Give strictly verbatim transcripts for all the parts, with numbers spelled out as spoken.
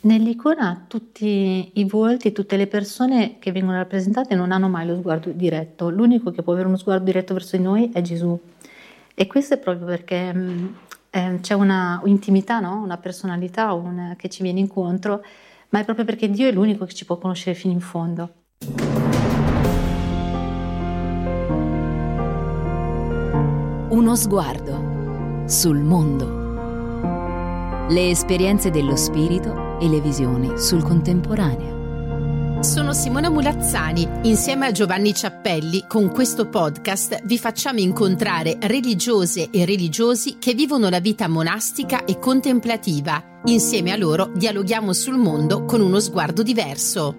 Nell'icona tutti i volti, tutte le persone che vengono rappresentate non hanno mai lo sguardo diretto. L'unico che può avere uno sguardo diretto verso di noi è Gesù. E questo è proprio perché mh, eh, c'è una intimità, no? Una personalità un, che ci viene incontro, ma è proprio perché Dio è l'unico che ci può conoscere fino in fondo. Uno sguardo sul mondo. Le esperienze dello spirito e le visioni sul contemporaneo. Sono Simona Mulazzani. Insieme a Giovanni Ciappelli, con questo podcast vi facciamo incontrare religiose e religiosi che vivono la vita monastica e contemplativa. Insieme a loro dialoghiamo sul mondo con uno sguardo diverso.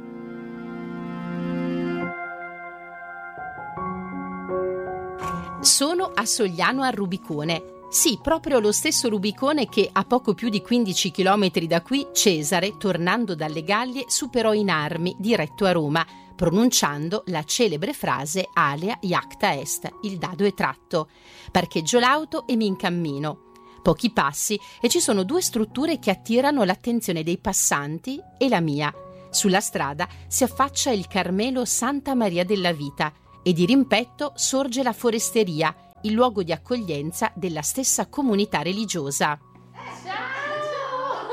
Sono a Sogliano al Rubicone. Sì, proprio lo stesso Rubicone che a poco più di quindici chilometri da qui Cesare, tornando dalle Gallie, superò in armi diretto a Roma, pronunciando la celebre frase Alea iacta est, il dado è tratto. Parcheggio l'auto e mi incammino. Pochi passi e ci sono due strutture che attirano l'attenzione dei passanti e la mia. Sulla strada si affaccia il Carmelo Santa Maria della Vita e di rimpetto sorge la foresteria, il luogo di accoglienza della stessa comunità religiosa. Ciao!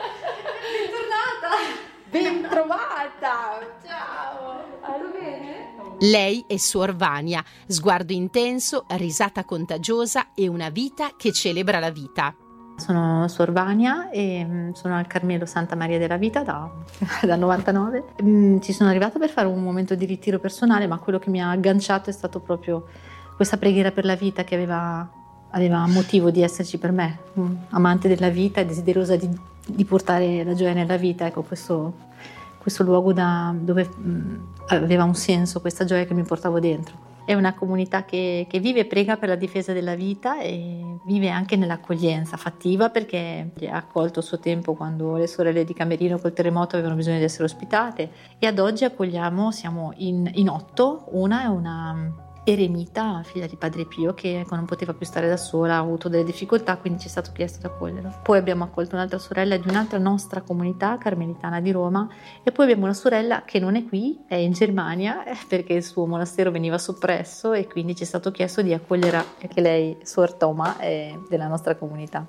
Bentornata! Bentrovata! Ciao! Tutto bene? Lei è Suor Vania, sguardo intenso, risata contagiosa e una vita che celebra la vita. Sono Suor Vania e sono al Carmelo Santa Maria della Vita da, dal novantanove. Ci sono arrivata per fare un momento di ritiro personale, ma quello che mi ha agganciato è stato proprio questa preghiera per la vita che aveva, aveva motivo di esserci per me, amante della vita e desiderosa di, di portare la gioia nella vita. Ecco, questo, questo luogo da, dove mh, aveva un senso, questa gioia che mi portavo dentro. È una comunità che, che vive e prega per la difesa della vita e vive anche nell'accoglienza fattiva, perché ha accolto il suo tempo quando le sorelle di Camerino col terremoto avevano bisogno di essere ospitate, e ad oggi accogliamo, siamo in, in otto, una è una eremita, figlia di Padre Pio, che non poteva più stare da sola, ha avuto delle difficoltà, quindi ci è stato chiesto di accoglierla. Poi abbiamo accolto un'altra sorella di un'altra nostra comunità carmelitana di Roma, e poi abbiamo una sorella che non è qui, è in Germania, perché il suo monastero veniva soppresso e quindi ci è stato chiesto di accogliere anche lei, Suor Toma, è della nostra comunità.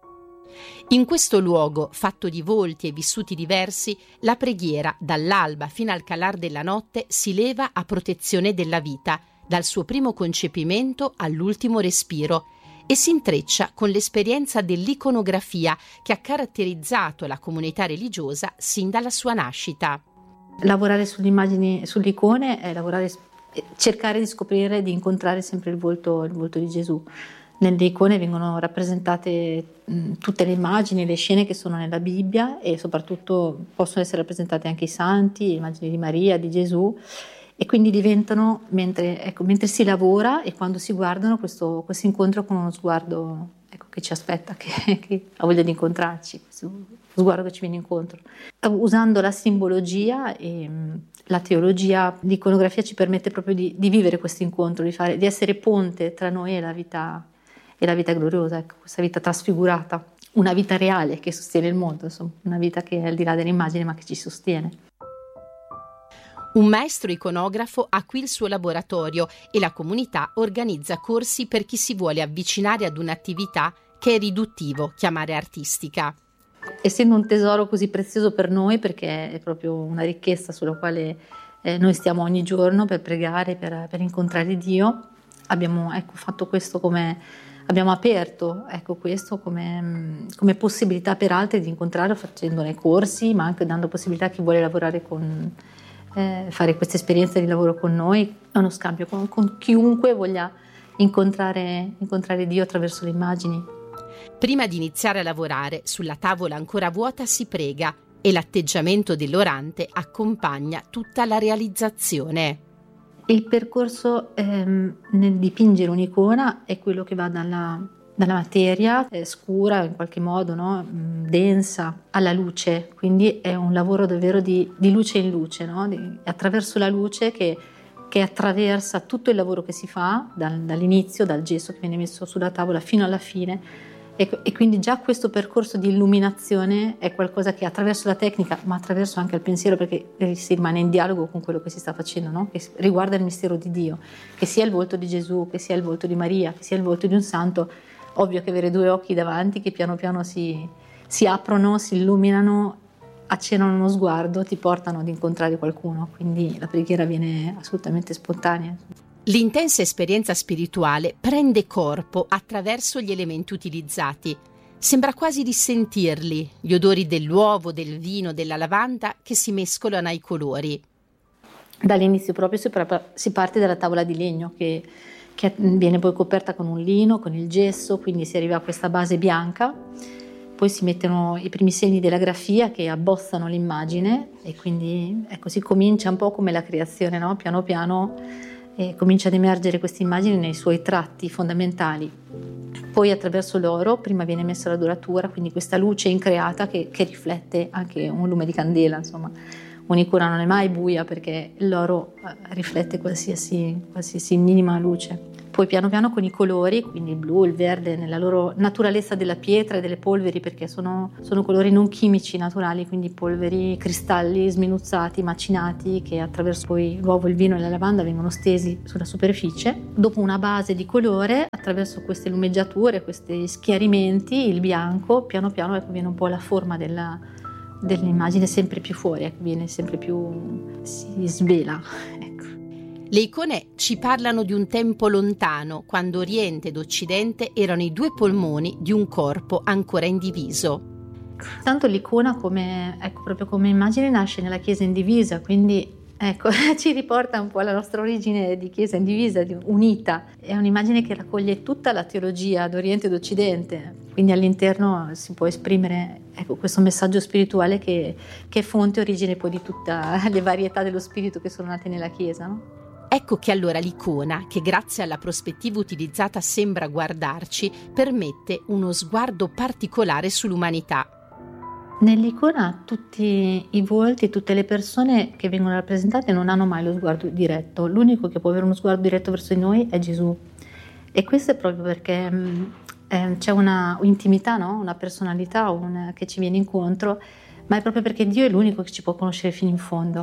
In questo luogo, fatto di volti e vissuti diversi, la preghiera, dall'alba fino al calar della notte, si leva a protezione della vita, dal suo primo concepimento all'ultimo respiro, e si intreccia con l'esperienza dell'iconografia che ha caratterizzato la comunità religiosa sin dalla sua nascita. Lavorare sulle immagini, sulle icone, è lavorare, cercare di scoprire, di incontrare sempre il volto, il volto di Gesù. Nelle icone vengono rappresentate mh, tutte le immagini, le scene che sono nella Bibbia, e soprattutto possono essere rappresentate anche i santi, le immagini di Maria, di Gesù, e quindi diventano, mentre, ecco, mentre si lavora e quando si guardano, questo, questo incontro con uno sguardo, ecco, che ci aspetta, che, che ha voglia di incontrarci, questo sguardo che ci viene incontro. Usando la simbologia e la teologia, l'iconografia ci permette proprio di, di vivere questo incontro, di, fare, di essere ponte tra noi e la vita, e la vita gloriosa, ecco, questa vita trasfigurata, una vita reale che sostiene il mondo, insomma, una vita che è al di là dell'immagine ma che ci sostiene. Un maestro iconografo ha qui il suo laboratorio e la comunità organizza corsi per chi si vuole avvicinare ad un'attività che è riduttivo chiamare artistica. Essendo un tesoro così prezioso per noi, perché è proprio una ricchezza sulla quale eh, noi stiamo ogni giorno per pregare, per, per incontrare Dio, abbiamo ecco, fatto questo come, abbiamo aperto ecco, questo come, come possibilità per altri di incontrare, facendone corsi, ma anche dando possibilità a chi vuole lavorare con Eh, fare questa esperienza di lavoro con noi, è uno scambio con, con chiunque voglia incontrare, incontrare Dio attraverso le immagini. Prima di iniziare a lavorare, sulla tavola ancora vuota si prega e l'atteggiamento dell'orante accompagna tutta la realizzazione. Il percorso ehm, nel dipingere un'icona è quello che va dalla dalla materia eh, scura in qualche modo, no? densa, alla luce, quindi è un lavoro davvero di, di luce in luce, no? di, attraverso la luce che, che attraversa tutto il lavoro che si fa dal, dall'inizio, dal gesso che viene messo sulla tavola fino alla fine, E, e quindi già questo percorso di illuminazione è qualcosa che attraverso la tecnica, ma attraverso anche il pensiero, perché si rimane in dialogo con quello che si sta facendo, no? Che riguarda il mistero di Dio, che sia il volto di Gesù, che sia il volto di Maria, che sia il volto di un santo. Ovvio che avere due occhi davanti che piano piano si, si aprono, si illuminano, accennano uno sguardo, ti portano ad incontrare qualcuno, quindi la preghiera viene assolutamente spontanea. L'intensa esperienza spirituale prende corpo attraverso gli elementi utilizzati. Sembra quasi di sentirli, gli odori dell'uovo, del vino, della lavanda che si mescolano ai colori. Dall'inizio proprio si parte dalla tavola di legno che, che viene poi coperta con un lino, con il gesso, quindi si arriva a questa base bianca. Poi si mettono i primi segni della grafia che abbozzano l'immagine e quindi ecco, si comincia un po' come la creazione, no? Piano piano eh, comincia ad emergere questa immagine nei suoi tratti fondamentali. Poi attraverso l'oro prima viene messa la doratura, quindi questa luce increata che, che riflette anche un lume di candela, insomma. Un'icona non è mai buia perché l'oro riflette qualsiasi, qualsiasi minima luce. Poi piano piano con i colori, quindi il blu, il verde, nella loro naturalezza della pietra e delle polveri, perché sono, sono colori non chimici naturali, quindi polveri, cristalli sminuzzati, macinati, che attraverso poi l'uovo, il vino e la lavanda vengono stesi sulla superficie. Dopo una base di colore, attraverso queste lumeggiature, questi schiarimenti, il bianco, piano piano ecco, viene un po' la forma della, dell'immagine sempre più fuori, ecco, viene sempre più, si svela, ecco. Le icone ci parlano di un tempo lontano, quando Oriente ed Occidente erano i due polmoni di un corpo ancora indiviso. Tanto l'icona come, ecco, proprio come immagine nasce nella Chiesa indivisa, quindi ecco, ci riporta un po' alla nostra origine di Chiesa indivisa, unita. È un'immagine che raccoglie tutta la teologia d'Oriente ed Occidente, quindi all'interno si può esprimere ecco, questo messaggio spirituale che, che è fonte e origine poi di tutte le varietà dello spirito che sono nate nella Chiesa, no? Ecco che allora l'icona, che grazie alla prospettiva utilizzata sembra guardarci, permette uno sguardo particolare sull'umanità. Nell'icona tutti i volti, tutte le persone che vengono rappresentate non hanno mai lo sguardo diretto. L'unico che può avere uno sguardo diretto verso di noi è Gesù. E questo è proprio perché mh, eh, c'è una intimità, no? Una personalità una, che ci viene incontro, ma è proprio perché Dio è l'unico che ci può conoscere fino in fondo.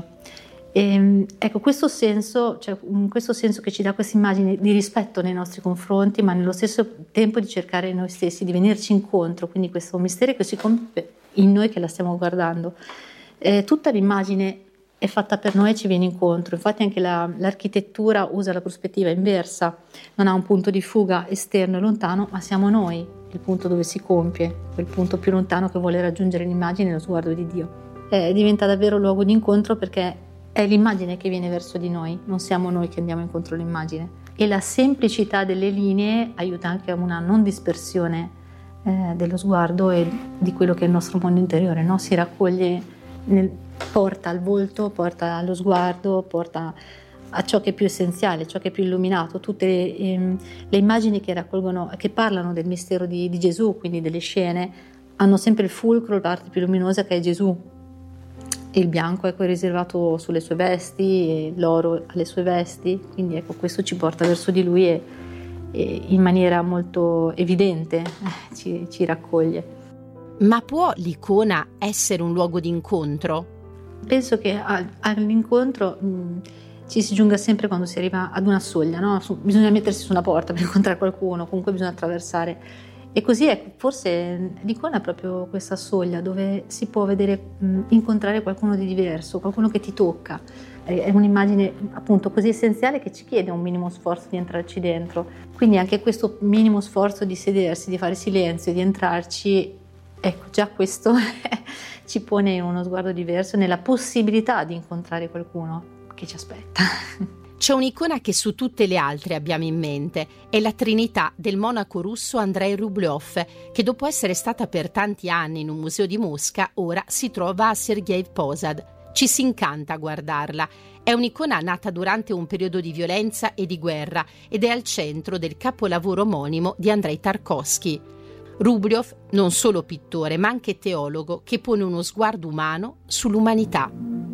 E, ecco, questo senso, cioè, questo senso che ci dà questa immagine di rispetto nei nostri confronti, ma nello stesso tempo di cercare noi stessi, di venirci incontro, quindi questo mistero che si compie in noi che la stiamo guardando. Eh, tutta l'immagine è fatta per noi e ci viene incontro, infatti anche la, l'architettura usa la prospettiva inversa, non ha un punto di fuga esterno e lontano, ma siamo noi il punto dove si compie, quel punto più lontano che vuole raggiungere l'immagine e lo sguardo di Dio. Eh, diventa davvero luogo di incontro perché è l'immagine che viene verso di noi, non siamo noi che andiamo incontro all'immagine. E la semplicità delle linee aiuta anche a una non dispersione eh, dello sguardo e di quello che è il nostro mondo interiore, no? Si raccoglie, nel, porta al volto, porta allo sguardo, porta a ciò che è più essenziale, ciò che è più illuminato. Tutte le, ehm, le immagini che raccolgono, che parlano del mistero di, di Gesù, quindi delle scene, hanno sempre il fulcro, la parte più luminosa che è Gesù. Il bianco ecco, è riservato sulle sue vesti, e l'oro alle sue vesti, quindi ecco, questo ci porta verso di lui e, e in maniera molto evidente eh, ci, ci raccoglie. Ma può l'icona essere un luogo di incontro? Penso che a, all'incontro mh, ci si giunga sempre quando si arriva ad una soglia, no? Su, bisogna mettersi su una porta per incontrare qualcuno, comunque bisogna attraversare. E così è, forse l'icona è proprio questa soglia dove si può vedere, mh, incontrare qualcuno di diverso, qualcuno che ti tocca. È un'immagine appunto così essenziale che ci chiede un minimo sforzo di entrarci dentro. Quindi anche questo minimo sforzo di sedersi, di fare silenzio, di entrarci, ecco, già questo ci pone in uno sguardo diverso, nella possibilità di incontrare qualcuno che ci aspetta. C'è un'icona che su tutte le altre abbiamo in mente, è la Trinità del monaco russo Andrei Rublev, che dopo essere stata per tanti anni in un museo di Mosca, ora si trova a Sergei Posad. Ci si incanta a guardarla. È un'icona nata durante un periodo di violenza e di guerra ed è al centro del capolavoro omonimo di Andrei Tarkovsky. Rublev, non solo pittore, ma anche teologo, che pone uno sguardo umano sull'umanità.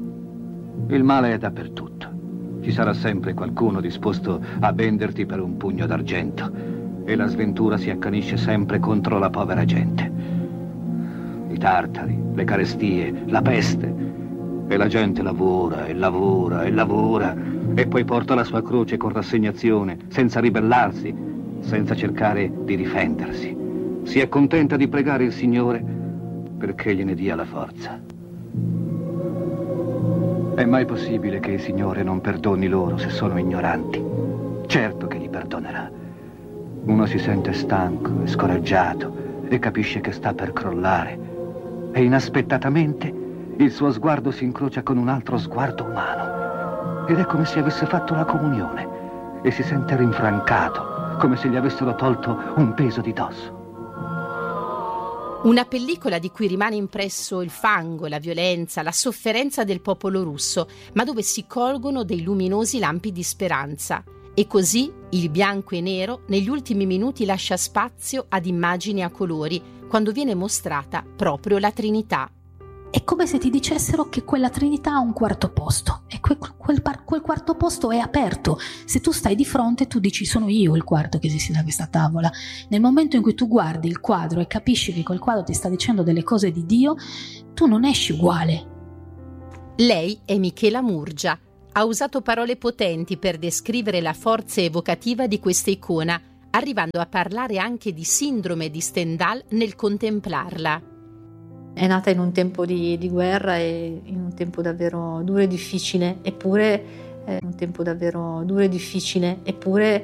Il male è dappertutto. Ci sarà sempre qualcuno disposto a venderti per un pugno d'argento. e la sventura si accanisce sempre contro la povera gente. I tartari, le carestie, la peste, e la gente lavora e lavora e lavora e poi porta la sua croce con rassegnazione, senza ribellarsi, senza cercare di difendersi. Si accontenta di pregare il Signore perché gliene dia la forza. È mai possibile che il Signore non perdoni loro se sono ignoranti? Certo che li perdonerà. Uno si sente stanco e scoraggiato e capisce che sta per crollare e inaspettatamente il suo sguardo si incrocia con un altro sguardo umano ed è come se avesse fatto la comunione e si sente rinfrancato, come se gli avessero tolto un peso di dosso. Una pellicola di cui rimane impresso il fango, la violenza, la sofferenza del popolo russo, ma dove si colgono dei luminosi lampi di speranza. E così il bianco e nero negli ultimi minuti lascia spazio ad immagini a colori, quando viene mostrata proprio la Trinità. È come se ti dicessero che quella Trinità ha un quarto posto e quel, quel, quel quarto posto è aperto. Se tu stai di fronte, tu dici: sono io il quarto che si da questa tavola. Nel momento in cui tu guardi il quadro e capisci che quel quadro ti sta dicendo delle cose di Dio, tu non esci uguale. Lei è Michela Murgia. Ha usato parole potenti per descrivere la forza evocativa di questa icona, arrivando a parlare anche di sindrome di Stendhal nel contemplarla. È nata in un tempo di, di guerra e in un tempo davvero duro e difficile, eppure eh, un tempo davvero duro e difficile, eppure